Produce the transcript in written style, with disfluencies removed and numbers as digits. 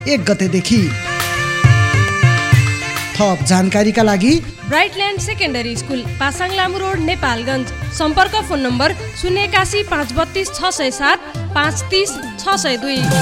1 गतेदेखि। थप जानकारीका लागि ब्राइटल्यान्ड secondary school, Pasang Lamu road, Nepalgunj. सम्पर्क फोन नम्बर 081 532 607 530 602।